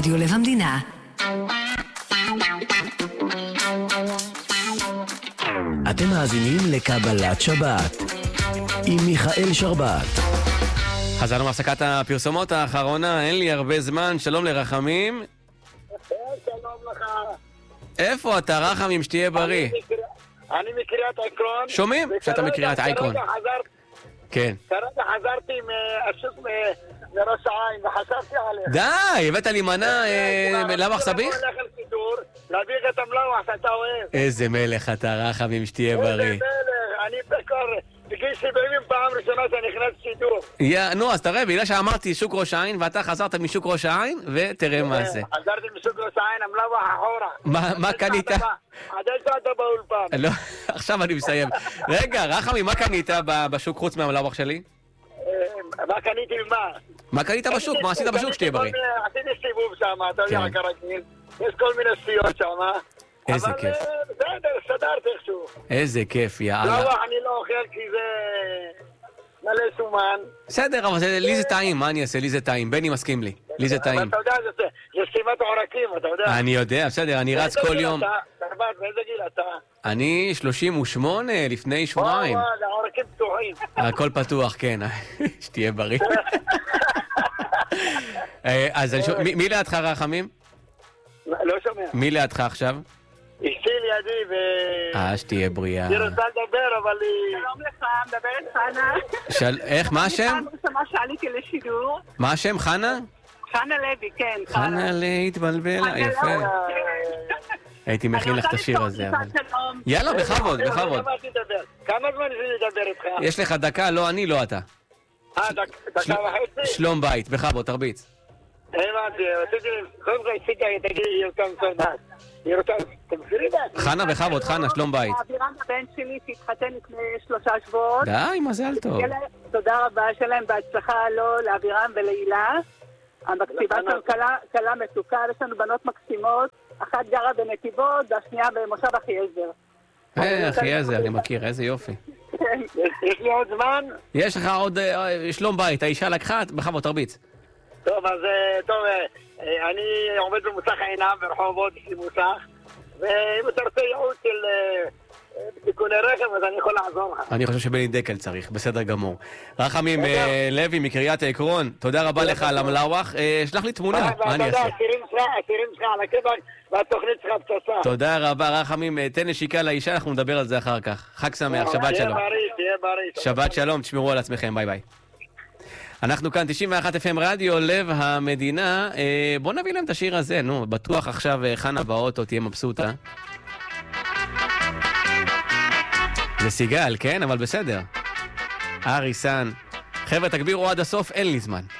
רדיו לב המדינה. אתם מאזינים לקבלת שבת עם מיכאל שרבת. חזרנו מהפסקת הפרסומות האחרונה, אין לי הרבה זמן. שלום לרחמים. שלום לך. איפה אתה רחמים? שתהיה בריא. אני מקריאת עקרון. שומעים שאתה מקריאת עקרון. כן. כרגע חזרתי מהשוק מראש העין וחשבתי עליך. די, הבאת לי מנה מלאווח סביח? אני הולך על סידור, להביא את המלאווח שאתה אוהב. איזה מלך אתה רחמים, שתהיה בריא. איזה מלך, אני בגיל 70 פעם ראשונה שנכנס סידור. נו, אז תראה, בגלל שאמרתי שוק ראש העין ואתה חזרת משוק ראש העין, ותראה מה זה. חזרתי משוק ראש העין, המלאווח אחורה. מה קנית? עד איזה אתה באולפן? לא, עכשיו אני מסיים. רגע, רחמים, מה קנית בשוק חוץ מהמלאווח שלי? מה קניתי מה? מה קנית בשוק? מה עשית בשוק שתהיה בריא? עשיתי סיבוב שם, אתה יודע כרגיל. יש כל מיני סטיות שם. איזה כיף. אבל בסדר, סדרתי איכשהו. איזה כיף, יאללה. לא, אני לא אוכל כי זה מלא שומן. בסדר, אבל לי זה טעים, מה אני אעשה? לי זה טעים. בני מסכים לי. לי זה טעים. אבל אתה יודע, זה סתימת עורקים, אתה יודע. אני יודע, בסדר, אני רץ כל יום. באיזה גיל אתה? אני 38 לפני שבועיים. וואו, העורקים פתוחים. הכל פתוח, כן. שתהיה בריא. אז מי לידך רחמים? לא שומע. מי לידך עכשיו? אשתי לידי ו... שתהיה בריאה. היא רוצה לדבר, אבל היא... שלום לך, מדברת חנה. איך, מה השם? שמה שעליתי לשידור. מה השם, חנה? חנה לוי, כן. חנה להתבלבל, יפה. הייתי מכין לך את השיר הזה. יאללה, בכבוד, בכבוד. כמה זמן יש לדבר איתך? יש לך דקה, לא אני, לא אתה. דקה וחצי? שלום בית, בכבוד, תרביץ. הבנתי, רציתי, קודם כל עשיתי, תגידי, ירתם סונדס. ירתם, תמסירי דעת. חנה, בכבוד, חנה, שלום בית. אבירם הבן שלי שהתחתן לפני 3 שבועות. די, מזל טוב. תודה רבה שלהם, בהצלחה לו, לאבירם ולהילה. המקציבה שם קלה מתוקה, יש לנו בנות מקסימות. אחת גרה בנתיבות, והשנייה במושב אחיעזר. אחיעזר, אני מכיר, איזה יופי. יש לי עוד זמן? יש לך עוד שלום בית, האישה לקחה, בכבוד, תרביץ. טוב, אז טוב, אני עומד במוסך עינם ברחובות, יש לי מוסך, ואם אתה רוצה ייעוץ של תיקוני רכב, אז אני יכול לעזור לך. אני חושב שבני דקל צריך, בסדר גמור. רחמים לוי מקריית עקרון, תודה רבה לך על המלאווח, שלח לי תמונה, מה אני אעשה? השירים שלך על הכיוון, והתוכנית שלך פצצה. תודה רבה רחמים, תן נשיקה לאישה, אנחנו נדבר על זה אחר כך. חג שמח, שבת שלום. תהיה בריא. שבת שלום, תשמרו על עצמכם, ביי ביי. אנחנו כאן 91 FM רדיו, לב המדינה. בוא נביא להם את השיר הזה, נו, בטוח עכשיו חנה באוטו תהיה מבסוטה. זה סיגל, כן? אבל בסדר. אריסן. חבר'ה, תגבירו עד הסוף, אין לי זמן.